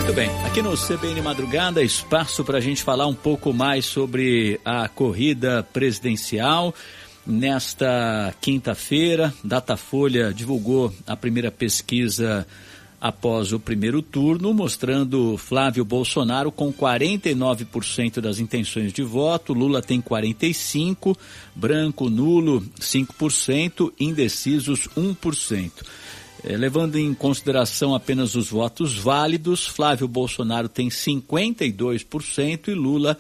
Muito bem, aqui no CBN Madrugada, espaço para a gente falar um pouco mais sobre a corrida presidencial. Nesta quinta-feira, Datafolha divulgou a primeira pesquisa após o primeiro turno, mostrando Flávio Bolsonaro com 49% das intenções de voto, Lula tem 45%, branco, nulo 5%, indecisos 1%. Levando em consideração apenas os votos válidos, Flávio Bolsonaro tem 52% e Lula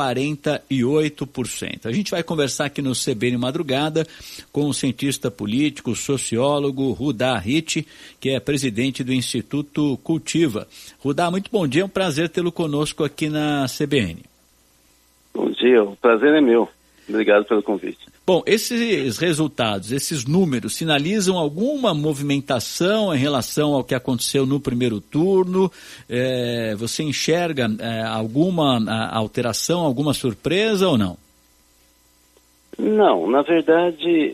48%. A gente vai conversar aqui no CBN Madrugada com o cientista político, sociólogo Rudá Ritt, que é presidente do Instituto Cultiva. Rudá, muito bom dia, é um prazer tê-lo conosco aqui na CBN. Bom dia, o prazer é meu. Obrigado pelo convite. Bom, esses resultados, esses números, sinalizam alguma movimentação em relação ao que aconteceu no primeiro turno? Você enxerga alguma alteração, alguma surpresa ou não? Não, na verdade,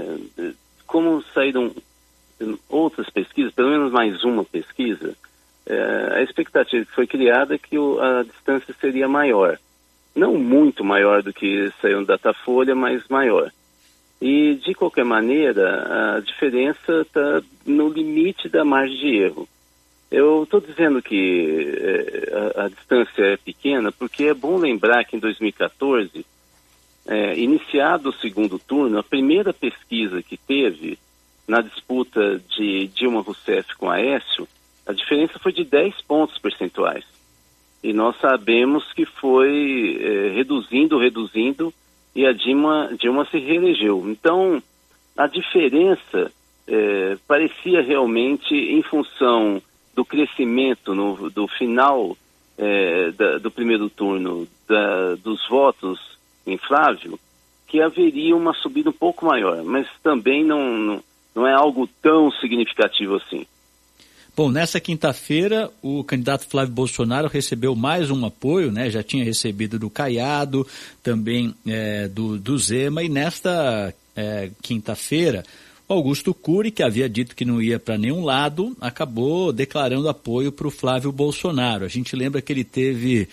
como saíram outras pesquisas, pelo menos mais uma pesquisa, a expectativa que foi criada é que a distância seria maior. Não muito maior do que saiu no Datafolha, mas maior. E, de qualquer maneira, a diferença está no limite da margem de erro. Eu estou dizendo que a distância é pequena porque é bom lembrar que em 2014, iniciado o segundo turno, a primeira pesquisa que teve na disputa de Dilma Rousseff com Aécio, a diferença foi de 10 pontos percentuais. E nós sabemos que foi reduzindo, e a Dilma se reelegeu. Então, a diferença parecia realmente, em função do crescimento do final do primeiro turno dos votos em Flávio, que haveria uma subida um pouco maior, mas também não é algo tão significativo assim. Bom, nessa quinta-feira, o candidato Flávio Bolsonaro recebeu mais um apoio, né? Já tinha recebido do Caiado, também do Zema, e nesta quinta-feira, o Augusto Cury, que havia dito que não ia para nenhum lado, acabou declarando apoio para o Flávio Bolsonaro. A gente lembra que ele teve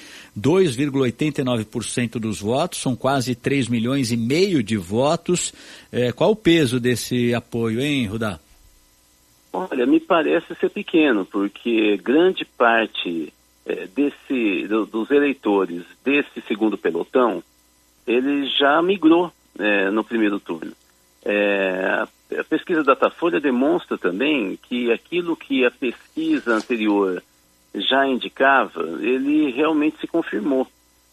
2,89% dos votos, são quase 3,5 milhões de votos. Qual o peso desse apoio, hein, Rudá? Olha, me parece ser pequeno, porque grande parte dos eleitores desse segundo pelotão, ele já migrou no primeiro turno. A pesquisa Datafolha demonstra também que aquilo que a pesquisa anterior já indicava, ele realmente se confirmou.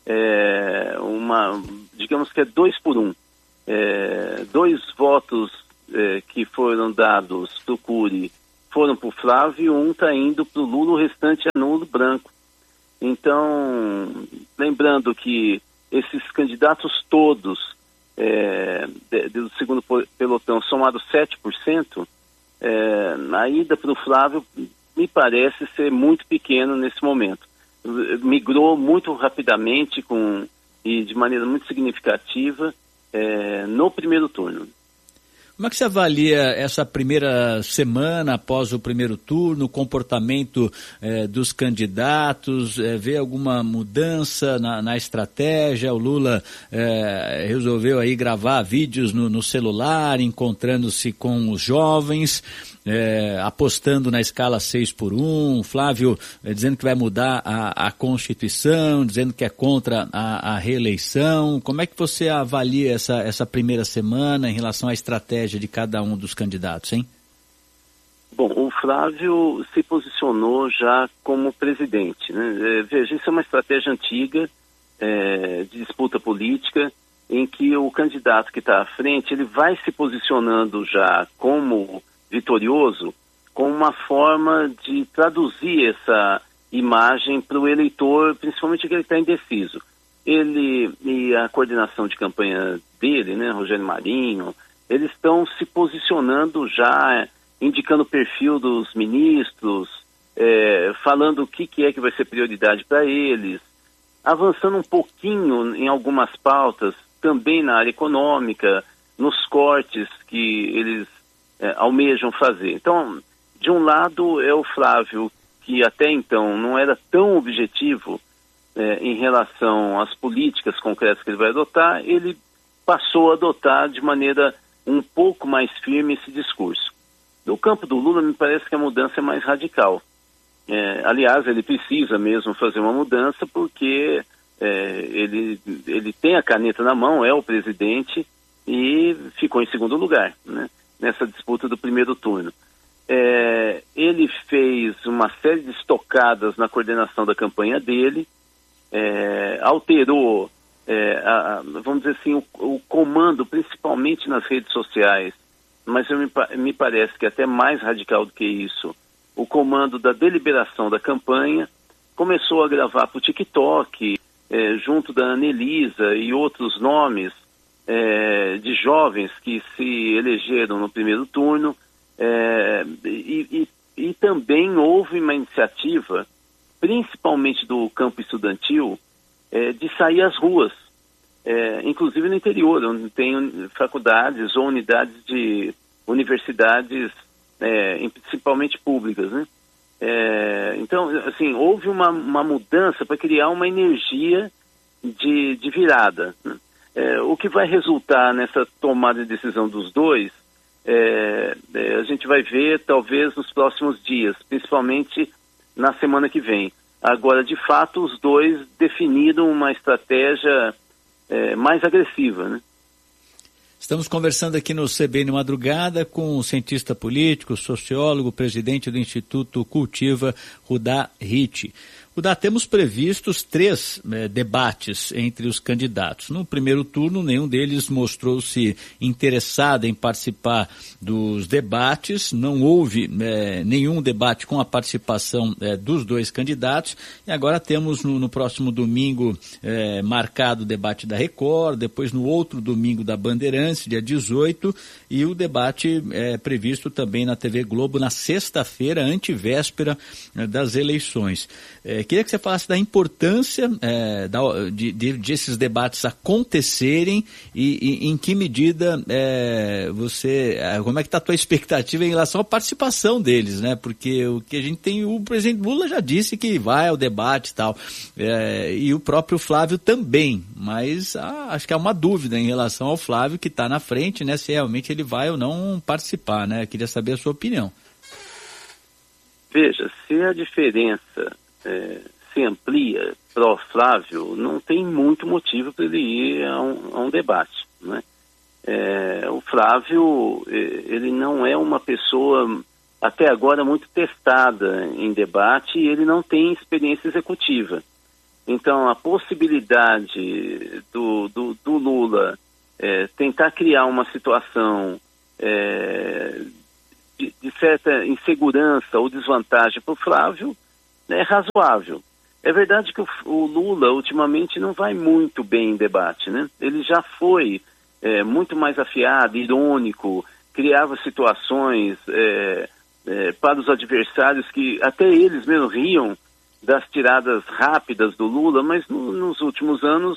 Digamos que é 2 por 1. 2 votos que foram dados para o Cury foram para o Flávio, um está indo para o Lula, o restante é nulo, branco. Então, lembrando que esses candidatos todos do segundo pelotão, somados 7%, a ida para o Flávio me parece ser muito pequeno nesse momento. Migrou muito rapidamente e de maneira muito significativa no primeiro turno. Como é que você avalia essa primeira semana após o primeiro turno, o comportamento dos candidatos, vê alguma mudança na estratégia? O Lula resolveu aí gravar vídeos no celular, encontrando-se com os jovens, apostando na escala 6 por 1, Flávio dizendo que vai mudar a Constituição, dizendo que é contra a reeleição. Como é que você avalia essa primeira semana em relação à estratégia de cada um dos candidatos, hein? Bom, o Flávio se posicionou já como presidente, né? Veja, isso é uma estratégia antiga de disputa política, em que o candidato que está à frente, ele vai se posicionando já como vitorioso, com uma forma de traduzir essa imagem para o eleitor, principalmente aquele que está indeciso. Ele e a coordenação de campanha dele, né, Rogério Marinho, eles estão se posicionando já, indicando o perfil dos ministros, falando o que é que vai ser prioridade para eles, avançando um pouquinho em algumas pautas, também na área econômica, nos cortes que eles almejam fazer. Então, de um lado é o Flávio que até então não era tão objetivo em relação às políticas concretas que ele vai adotar, ele passou a adotar de maneira um pouco mais firme esse discurso. No campo do Lula, me parece que a mudança é mais radical. Aliás, ele precisa mesmo fazer uma mudança porque ele tem a caneta na mão, é o presidente e ficou em segundo lugar, né, nessa disputa do primeiro turno. Ele fez uma série de estocadas na coordenação da campanha dele, alterou, vamos dizer assim, o comando, principalmente nas redes sociais, mas me parece que até mais radical do que isso, o comando da deliberação da campanha. Começou a gravar para o TikTok, junto da Anelisa e outros nomes de jovens que se elegeram no primeiro turno, e também houve uma iniciativa, principalmente do campo estudantil, de sair às ruas, inclusive no interior, onde tem faculdades ou unidades de universidades, principalmente públicas, né? Então, assim, houve uma mudança para criar uma energia de virada, né? O que vai resultar nessa tomada de decisão dos dois, a gente vai ver talvez nos próximos dias, principalmente na semana que vem. Agora, de fato, os dois definiram uma estratégia mais agressiva, né? Estamos conversando aqui no CBN Madrugada com o cientista político, sociólogo, presidente do Instituto Cultiva, Rudá Ritt. Rudá, temos previstos 3 debates entre os candidatos. No primeiro turno, nenhum deles mostrou-se interessado em participar dos debates. Não houve nenhum debate com a participação dos 2 candidatos. E agora temos no próximo domingo marcado o debate da Record, depois no outro domingo da Bandeirantes, dia 18, e o debate previsto também na TV Globo na sexta-feira, antevéspera das eleições. Queria que você falasse da importância de esses debates acontecerem e em que medida como é que está a tua expectativa em relação à participação deles, né? Porque o que a gente tem, o presidente Lula já disse que vai ao debate e tal, e o próprio Flávio também, mas acho que há uma dúvida em relação ao Flávio que está na frente, né? Se realmente ele vai ou não participar, né? Queria saber a sua opinião. Veja, se a diferença se amplia para o Flávio, não tem muito motivo para ele ir a um debate, né? O Flávio, ele não é uma pessoa, até agora, muito testada em debate, e ele não tem experiência executiva. Então, a possibilidade do Lula tentar criar uma situação de certa insegurança ou desvantagem para o Flávio é razoável. É verdade que o Lula ultimamente não vai muito bem em debate, né? Ele já foi muito mais afiado, irônico, criava situações para os adversários que até eles mesmo riam das tiradas rápidas do Lula, mas nos últimos anos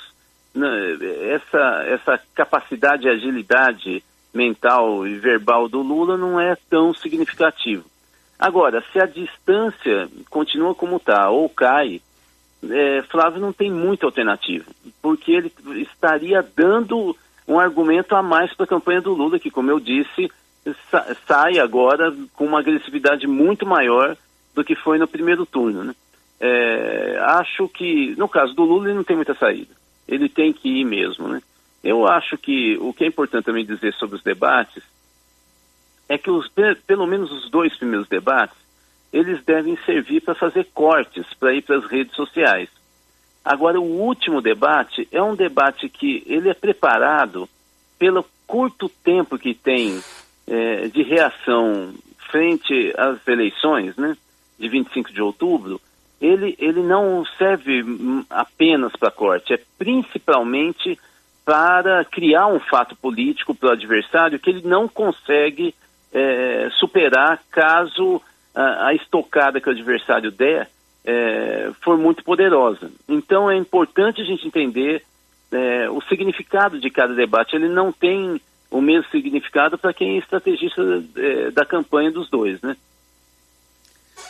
essa capacidade e agilidade mental e verbal do Lula não é tão significativo. Agora, se a distância continua como está ou cai, Flávio não tem muita alternativa, porque ele estaria dando um argumento a mais para a campanha do Lula, que, como eu disse, sai agora com uma agressividade muito maior do que foi no primeiro turno, né? Acho que, no caso do Lula, ele não tem muita saída. Ele tem que ir mesmo, né? Eu acho que o que é importante também dizer sobre os debates é que pelo menos os 2 primeiros debates, eles devem servir para fazer cortes, para ir para as redes sociais. Agora, o último debate é um debate que ele é preparado pelo curto tempo que tem de reação frente às eleições, né, de 25 de outubro. Ele não serve apenas para corte, é principalmente para criar um fato político para o adversário que ele não consegue superar caso a estocada que o adversário der for muito poderosa. Então é importante a gente entender o significado de cada debate. Ele não tem o mesmo significado para quem é estrategista da campanha dos dois, né?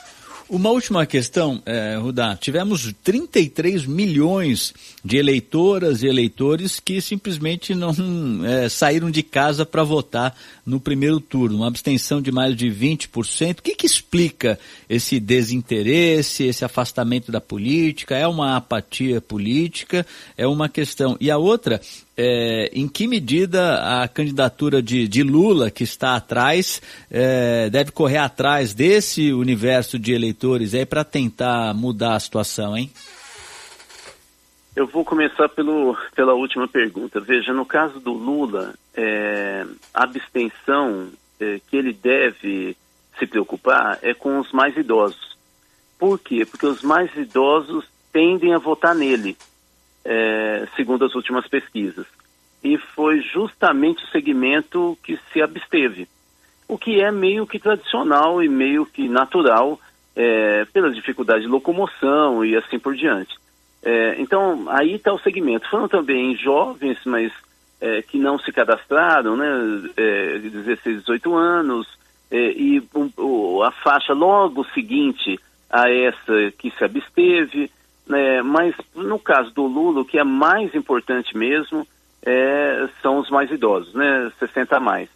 Uma última questão, Rudá. Tivemos 33 milhões de eleitoras e eleitores que simplesmente não saíram de casa para votar no primeiro turno, uma abstenção de mais de 20%. O que explica esse desinteresse, esse afastamento da política? É uma apatia política? É uma questão. E a outra, em que medida a candidatura de Lula, que está atrás, deve correr atrás desse universo de eleitores aí para tentar mudar a situação, hein? Eu vou começar pela última pergunta. Veja, no caso do Lula, a abstenção que ele deve se preocupar é com os mais idosos. Por quê? Porque os mais idosos tendem a votar nele, segundo as últimas pesquisas. E foi justamente o segmento que se absteve, o que é meio que tradicional e meio que natural, pelas dificuldades de locomoção e assim por diante. Então, aí está o segmento. Foram também jovens, mas que não se cadastraram, né, 16, 18 anos, e a faixa logo seguinte a essa que se absteve, mas no caso do Lula, o que é mais importante mesmo são os mais idosos, né, 60 a mais.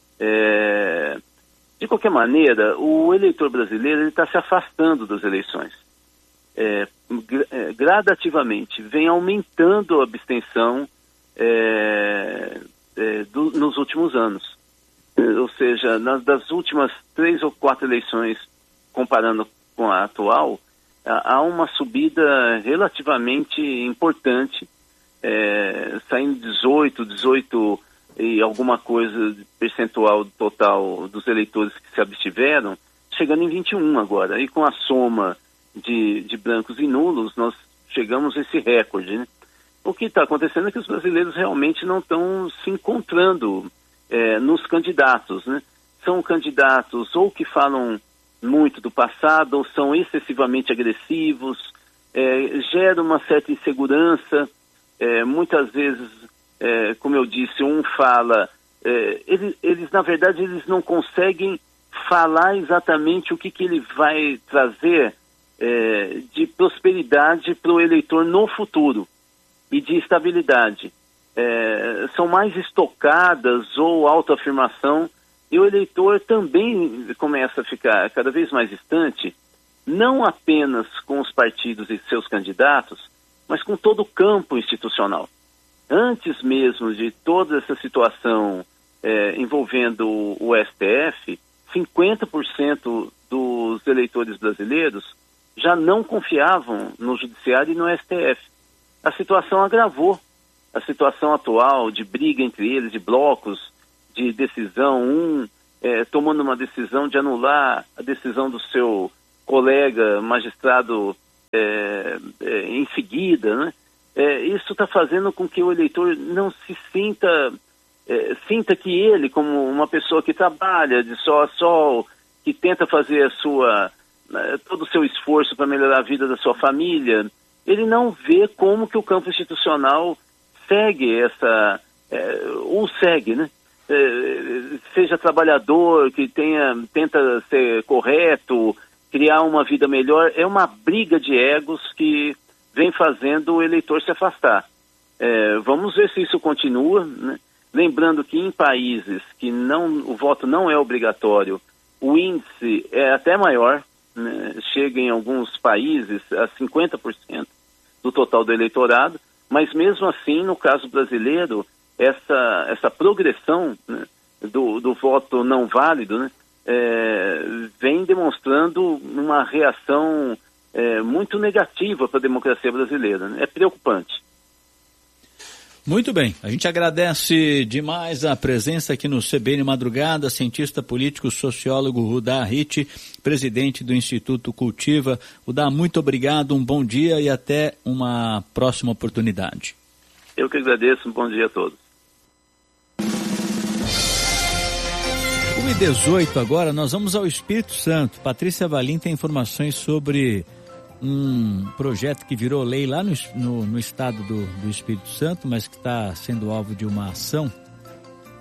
De qualquer maneira, o eleitor brasileiro está se afastando das eleições. Gradativamente, vem aumentando a abstenção nos últimos anos. Ou seja, das últimas 3 ou 4 eleições, comparando com a atual, há uma subida relativamente importante, saindo 18 e alguma coisa percentual total dos eleitores que se abstiveram, chegando em 21 agora. E com a soma de brancos e nulos, nós chegamos a esse recorde, né? O que está acontecendo é que os brasileiros realmente não estão se encontrando nos candidatos, né? São candidatos ou que falam muito do passado, ou são excessivamente agressivos, gera uma certa insegurança, muitas vezes, como eu disse, um fala, eles na verdade eles não conseguem falar exatamente o que ele vai trazer de prosperidade para o eleitor no futuro e de estabilidade. São mais estocadas ou autoafirmação, e o eleitor também começa a ficar cada vez mais distante, não apenas com os partidos e seus candidatos, mas com todo o campo institucional. Antes mesmo de toda essa situação envolvendo o STF, 50% dos eleitores brasileiros já não confiavam no Judiciário e no STF. A situação agravou. A situação atual de briga entre eles, de blocos, de decisão, tomando uma decisão de anular a decisão do seu colega magistrado em seguida, né? Isso está fazendo com que o eleitor não se sinta que ele, como uma pessoa que trabalha de sol a sol, que tenta fazer todo o seu esforço para melhorar a vida da sua família, ele não vê como que o campo institucional segue segue, né? Seja trabalhador, que tenta ser correto, criar uma vida melhor. É uma briga de egos que vem fazendo o eleitor se afastar. Vamos ver se isso continua, né? Lembrando que em países que o voto não é obrigatório, o índice é até maior, né? Chega em alguns países a 50% do total do eleitorado, mas mesmo assim, no caso brasileiro, essa progressão, né, do voto não válido, né, vem demonstrando uma reação muito negativa para a democracia brasileira, né? É preocupante. Muito bem, a gente agradece demais a presença aqui no CBN Madrugada, cientista político, sociólogo Rudá Ritt, presidente do Instituto Cultiva. Rudá, muito obrigado, um bom dia e até uma próxima oportunidade. Eu que agradeço, um bom dia a todos. 1h18 agora, nós vamos ao Espírito Santo. Patrícia Valim tem informações sobre um projeto que virou lei lá no estado do Espírito Santo, mas que está sendo alvo de uma ação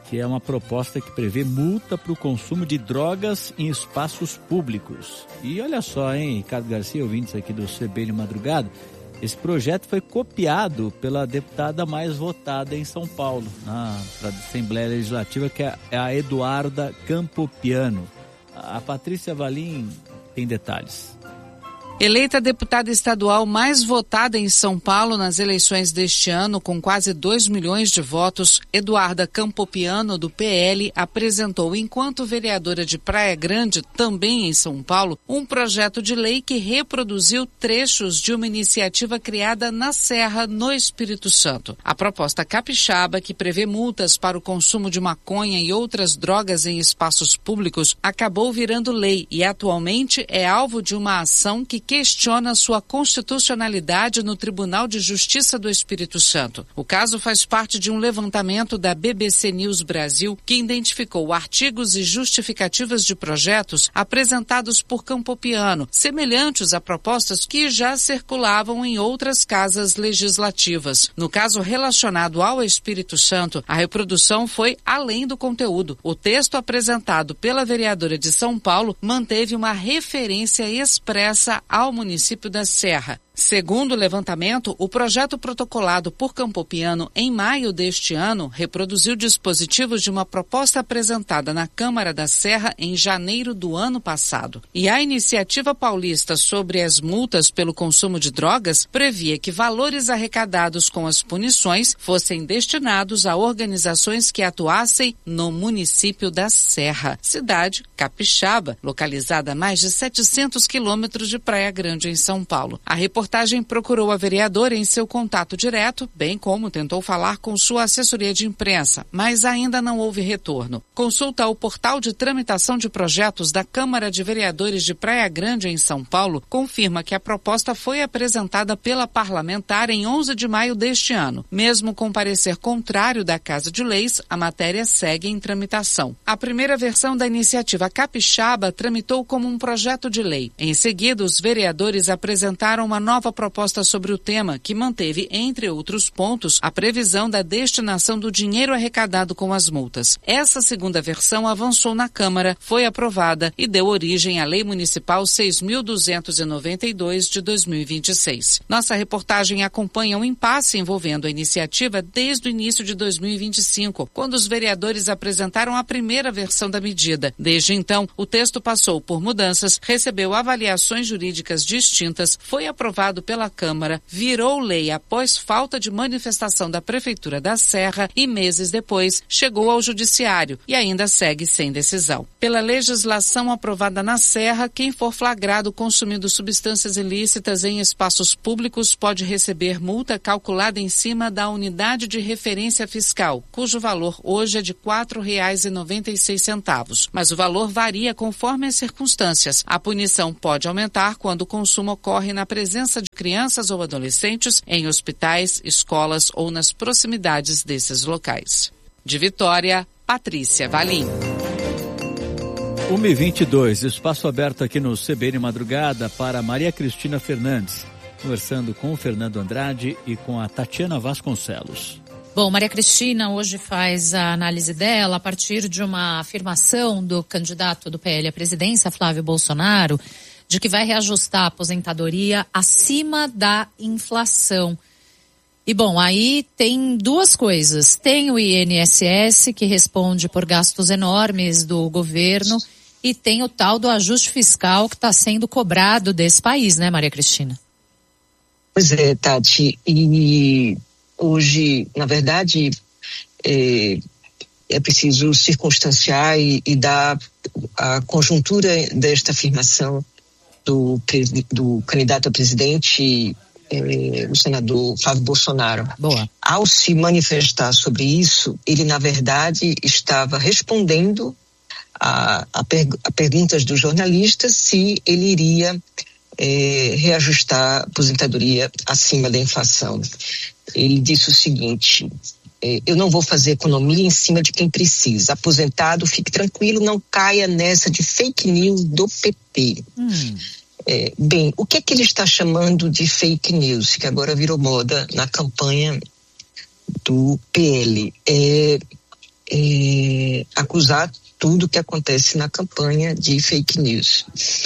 que é uma proposta que prevê multa para o consumo de drogas em espaços públicos. E olha só, hein, Ricardo Garcia, ouvintes aqui do CBN Madrugada, esse projeto foi copiado pela deputada mais votada em São Paulo, na Assembleia Legislativa, que é a Eduarda Campopiano. A Patrícia Valim tem detalhes. Eleita deputada estadual mais votada em São Paulo nas eleições deste ano, com quase 2 milhões de votos, Eduarda Campopiano, do PL, apresentou, enquanto vereadora de Praia Grande, também em São Paulo, um projeto de lei que reproduziu trechos de uma iniciativa criada na Serra, no Espírito Santo. A proposta capixaba, que prevê multas para o consumo de maconha e outras drogas em espaços públicos, acabou virando lei e atualmente é alvo de uma ação que questiona sua constitucionalidade no Tribunal de Justiça do Espírito Santo. O caso faz parte de um levantamento da BBC News Brasil, que identificou artigos e justificativas de projetos apresentados por Campopiano, semelhantes a propostas que já circulavam em outras casas legislativas. No caso relacionado ao Espírito Santo, a reprodução foi além do conteúdo. O texto apresentado pela vereadora de São Paulo manteve uma referência expressa ao município da Serra. Segundo o levantamento, o projeto protocolado por Campopiano em maio deste ano reproduziu dispositivos de uma proposta apresentada na Câmara da Serra em janeiro do ano passado. E a iniciativa paulista sobre as multas pelo consumo de drogas previa que valores arrecadados com as punições fossem destinados a organizações que atuassem no município da Serra, cidade capixaba, localizada a mais de 700 quilômetros de Praia Grande, em São Paulo. A reportagem procurou a vereadora em seu contato direto, bem como tentou falar com sua assessoria de imprensa, mas ainda não houve retorno. Consulta o portal de tramitação de projetos da Câmara de Vereadores de Praia Grande, em São Paulo, confirma que a proposta foi apresentada pela parlamentar em 11 de maio deste ano. Mesmo com parecer contrário da Casa de Leis, a matéria segue em tramitação. A primeira versão da iniciativa capixaba tramitou como um projeto de lei. Em seguida, os vereadores apresentaram uma nova proposta sobre o tema, que manteve, entre outros pontos, a previsão da destinação do dinheiro arrecadado com as multas. Essa segunda versão avançou na Câmara, foi aprovada e deu origem à Lei Municipal 6.292 de 2026. Nossa reportagem acompanha um impasse envolvendo a iniciativa desde o início de 2025, quando os vereadores apresentaram a primeira versão da medida. Desde então, o texto passou por mudanças, recebeu avaliações jurídicas distintas, foi aprovado pela Câmara, virou lei após falta de manifestação da Prefeitura da Serra e meses depois chegou ao Judiciário e ainda segue sem decisão. Pela legislação aprovada na Serra, quem for flagrado consumindo substâncias ilícitas em espaços públicos pode receber multa calculada em cima da unidade de referência fiscal, cujo valor hoje é de R$ 4,96, mas o valor varia conforme as circunstâncias. A punição pode aumentar quando o consumo ocorre na presença de crianças ou adolescentes em hospitais, escolas ou nas proximidades desses locais. De Vitória, Patrícia Valim. 1h22, espaço aberto aqui no CBN Madrugada para Maria Cristina Fernandes, conversando com o Fernando Andrade e com a Tatiana Vasconcelos. Bom, Maria Cristina hoje faz a análise dela a partir de uma afirmação do candidato do PL à presidência, Flávio Bolsonaro, de que vai reajustar a aposentadoria acima da inflação. E bom, aí tem duas coisas. Tem o INSS, que responde por gastos enormes do governo, e tem o tal do ajuste fiscal que está sendo cobrado desse país, né, Maria Cristina? Pois é, Tati. E hoje, na verdade, é preciso circunstanciar e dar a conjuntura desta afirmação do candidato a presidente, o senador Flávio Bolsonaro. Boa. Ao se manifestar sobre isso, ele, na verdade, estava respondendo a perguntas dos jornalistas se ele iria reajustar a aposentadoria acima da inflação. Ele disse o seguinte: eu não vou fazer economia em cima de quem precisa. Aposentado, fique tranquilo, não caia nessa de fake news do PP. Bem, o que é que ele está chamando de fake news, que agora virou moda na campanha do PL? acusar tudo que acontece na campanha de fake news.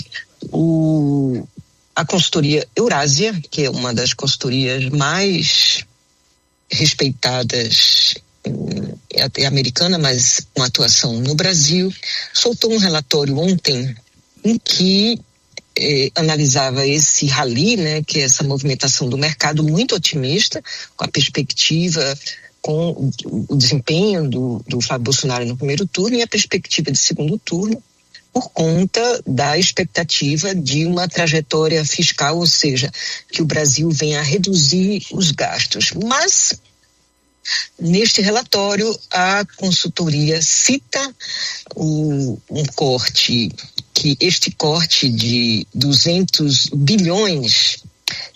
A consultoria Eurásia, que é uma das consultorias mais respeitadas, até americana, mas com atuação no Brasil, soltou um relatório ontem em que analisava esse rally, né, que é essa movimentação do mercado muito otimista, com a perspectiva, com o desempenho do Flávio Bolsonaro no primeiro turno e a perspectiva de segundo turno, por conta da expectativa de uma trajetória fiscal, ou seja, que o Brasil venha a reduzir os gastos. Mas, neste relatório, a consultoria cita um corte, que este corte de 200 bilhões,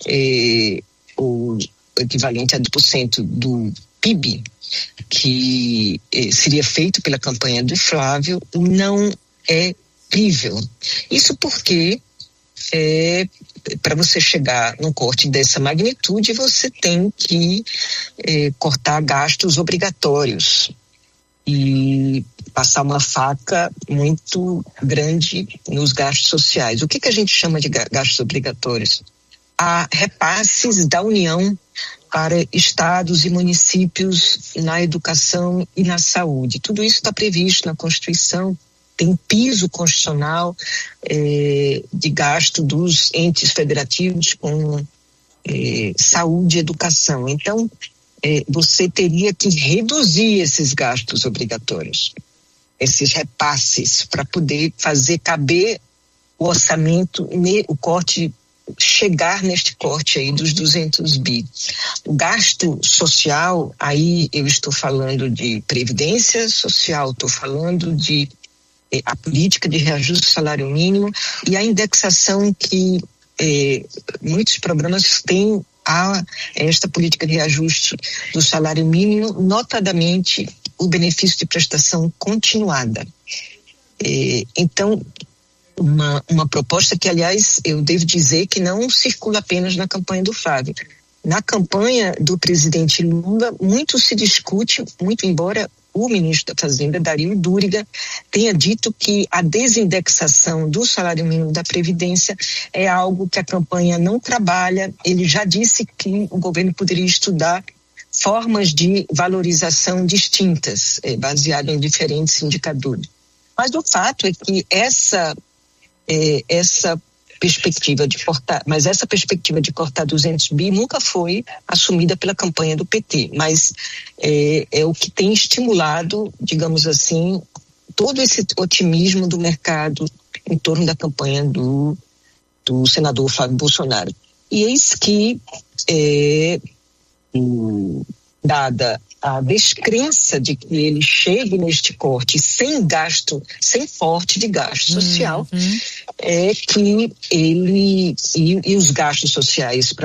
o equivalente a 2% do PIB, que seria feito pela campanha do Flávio, não é crível. Isso porque para você chegar num corte dessa magnitude, você tem que cortar gastos obrigatórios e passar uma faca muito grande nos gastos sociais. O que a gente chama de gastos obrigatórios? Há repasses da União para estados e municípios na educação e na saúde. Tudo isso está previsto na Constituição. Tem piso constitucional de gasto dos entes federativos com saúde e educação. Então, você teria que reduzir esses gastos obrigatórios, esses repasses, para poder fazer caber o orçamento, o corte, chegar neste corte aí dos 200 bi. O gasto social, aí eu estou falando de previdência social, estou falando de a política de reajuste do salário mínimo e a indexação que muitos programas têm a esta política de reajuste do salário mínimo, notadamente o benefício de prestação continuada. Então, uma proposta que, aliás, eu devo dizer que não circula apenas na campanha do Flávio. Na campanha do presidente Lula, muito se discute, muito embora o ministro da Fazenda, Dario Duriga, tenha dito que a desindexação do salário mínimo da Previdência é algo que a campanha não trabalha. Ele já disse que o governo poderia estudar formas de valorização distintas, baseado em diferentes indicadores. Mas o fato é que essa perspectiva de cortar 200 bi nunca foi assumida pela campanha do PT, mas é o que tem estimulado, digamos assim, todo esse otimismo do mercado em torno da campanha do senador Flávio Bolsonaro. E eis que, dada a descrença de que ele chegue neste corte sem forte de gasto social, é que ele e os gastos sociais para